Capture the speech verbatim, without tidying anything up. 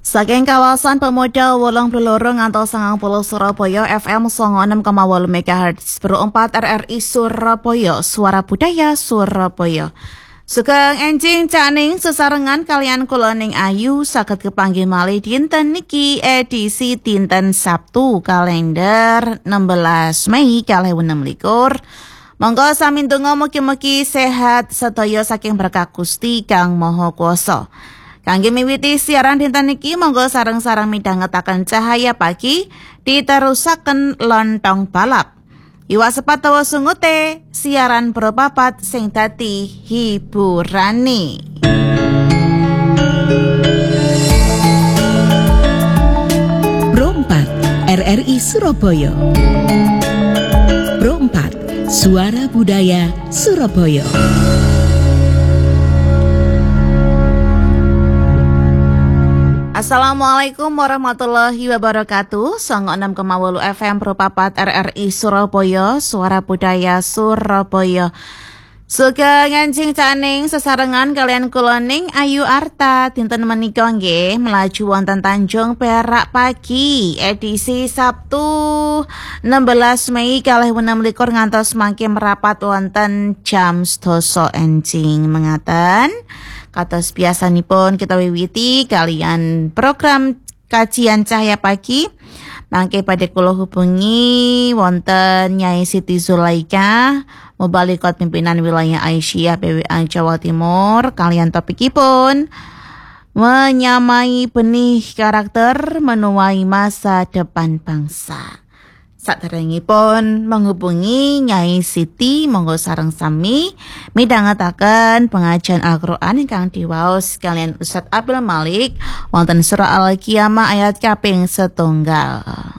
Saking kawasan Pemuda wolong puluh loro ngantos sangang puluh Surabaya F M songo enam koma wolu megahertz berempat R R I Surabaya Suara Budaya Surabaya. Sugeng enjing caning sesarengan kalian kuloning ayu saged kepanggih malih dinten niki edisi dinten Sabtu kalender enam belas Mei kalih enem likur. Monggo sami ndonga mugi-mugi sehat sedaya saking berkah Gusti Kang Maha Kuwasa. Kangge miwiti siaran dinten niki monggo sareng-sareng midhangetaken cahaya pagi diterusaken lontong balap. Iwak sepat tawa sungute siaran berpapat sing dadi hiburane. Berempat R R I Surabaya. Berempat Suara Budaya Surabaya. Assalamualaikum warahmatullahi wabarakatuh. Songo enam koma wolu F M Propapat R R I Surabaya Suara Budaya Surabaya. Sugeng enjing caning sesarengan kalian kuloning Ayu Arta dinten menika nggih melaju wonten Tanjung Perak pagi edisi Sabtu enam belas Mei kalih enem likur ngantos mangke merapat wonten jam sedasa enjing mengaten. Kados biasanipun kita wiwiti kalian program kajian cahaya pagi. Mangke badhe kula hubungi wonten Nyai Siti Zulaika, Mubalikot pimpinan wilayah Aisyah B W A Jawa Timur. Kalian topikipun menyamai benih karakter menuai masa depan bangsa. Saderengipun menghubungi Nyai Siti, monggo sareng sami midhangetaken pengajian Al-Qur'an ingkang diwaos kalian Ustaz Abdul Malik wonten surah Al-Qiyamah ayat kaping setunggal.